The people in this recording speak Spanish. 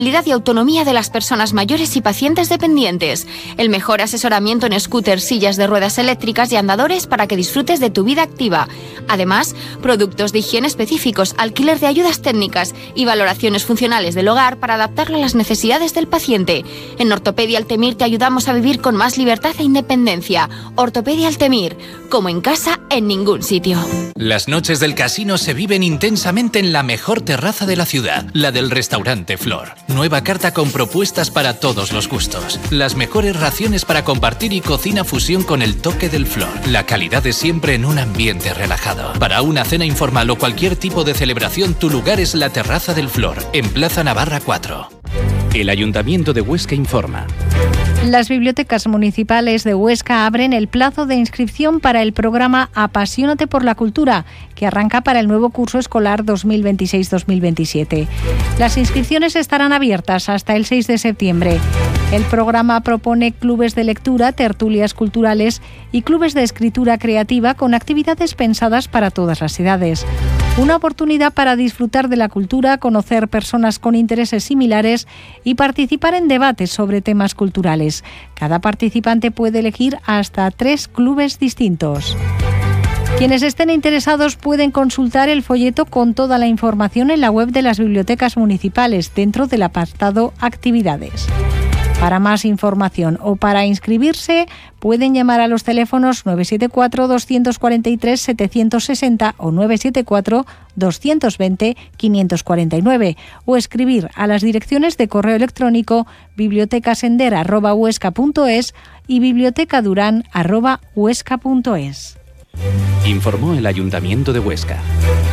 y autonomía de las personas mayores y pacientes dependientes. El mejor asesoramiento en scooters, sillas de ruedas eléctricas y andadores para que disfrutes de tu vida activa. Además, productos de higiene específicos, alquiler de ayudas técnicas y valoraciones funcionales del hogar para adaptarlo a las necesidades del paciente. En Ortopedia Altemir te ayudamos a vivir con más libertad e independencia. Ortopedia Altemir, como en casa, en ningún sitio. Las noches del casino se viven intensamente en la mejor terraza de la ciudad, la del restaurante Flor. Nueva carta con propuestas para todos los gustos. Las mejores raciones para compartir y cocina fusión con el toque del Flor. La calidad de siempre en un ambiente relajado. Para una cena informal o cualquier tipo de celebración, tu lugar es la terraza del Flor, en Plaza Navarra 4. El Ayuntamiento de Huesca informa. Las bibliotecas municipales de Huesca abren el plazo de inscripción para el programa Apasionate por la Cultura, que arranca para el nuevo curso escolar 2026-2027. Las inscripciones estarán abiertas hasta el 6 de septiembre. El programa propone clubes de lectura, tertulias culturales y clubes de escritura creativa con actividades pensadas para todas las edades. Una oportunidad para disfrutar de la cultura, conocer personas con intereses similares y participar en debates sobre temas culturales. Cada participante puede elegir hasta 3 clubes distintos. Quienes estén interesados pueden consultar el folleto con toda la información en la web de las bibliotecas municipales dentro del apartado Actividades. Para más información o para inscribirse, pueden llamar a los teléfonos 974-243-760 o 974-220-549 o escribir a las direcciones de correo electrónico bibliotecasender@huesca.es y bibliotecaduran@huesca.es. Informó el Ayuntamiento de Huesca.